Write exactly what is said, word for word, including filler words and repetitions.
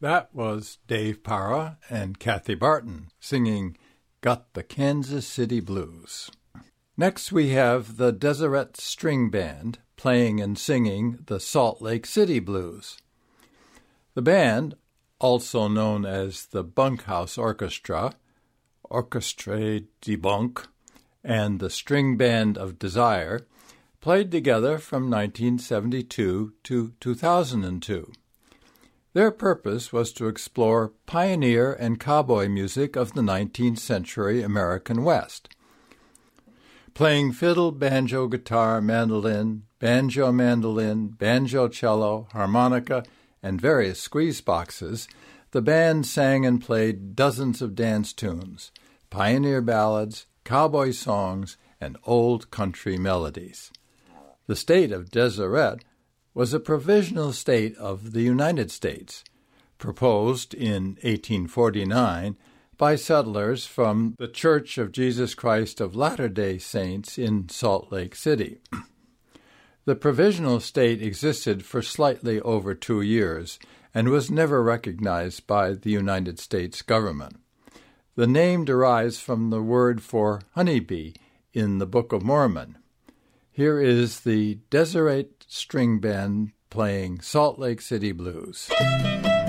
That was Dave Para and Kathy Barton singing Got the Kansas City Blues. Next we have the Deseret String Band playing and singing the Salt Lake City Blues. The band, also known as the Bunkhouse Orchestra, Orchestre de Bunk, and the String Band of Desire, played together from nineteen seventy-two to two thousand two. Their purpose was to explore pioneer and cowboy music of the nineteenth century American West. Playing fiddle, banjo, guitar, mandolin, banjo-mandolin, banjo-cello, harmonica, and various squeeze boxes, the band sang and played dozens of dance tunes, pioneer ballads, cowboy songs, and old country melodies. The state of Deseret was a provisional state of the United States, proposed in eighteen forty-nine by settlers from the Church of Jesus Christ of Latter-day Saints in Salt Lake City. The provisional state existed for slightly over two years and was never recognized by the United States government. The name derives from the word for honeybee in the Book of Mormon. Here is the Deseret String Band playing Salt Lake City Blues.